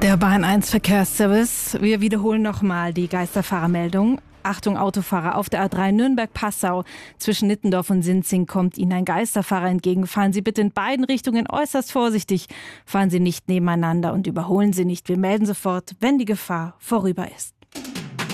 Der Bahn 1 Verkehrsservice. Wir wiederholen nochmal die Geisterfahrermeldung. Achtung Autofahrer, auf der A3 Nürnberg-Passau zwischen Nittendorf und Sinzing kommt Ihnen ein Geisterfahrer entgegen. Fahren Sie bitte in beiden Richtungen äußerst vorsichtig. Fahren Sie nicht nebeneinander und überholen Sie nicht. Wir melden sofort, wenn die Gefahr vorüber ist.